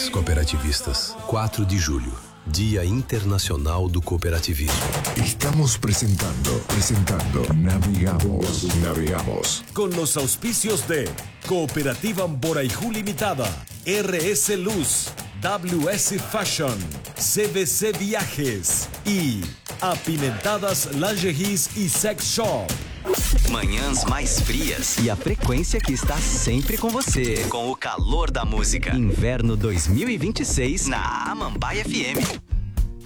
Parabéns, cooperativistas. 4 de julho, Dia Internacional do Cooperativismo. Estamos presentando Navegamos. Con los auspicios de Cooperativa Amboraiju Limitada, RS Luz, WS Fashion, CBC Viajes y Apimentadas Lingeries e Sex Shop. Manhãs mais frias e a frequência que está sempre com você. Com o calor da música. Inverno 2026 na Amambai FM.